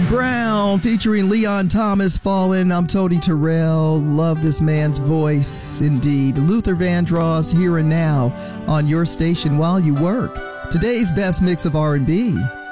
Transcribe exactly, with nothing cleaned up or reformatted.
Brown featuring Leon Thomas, Fallen. I'm Tony Terrell. Love this man's voice indeed. Luther Vandross, Here and Now on your station while you work. Today's best mix of R and B.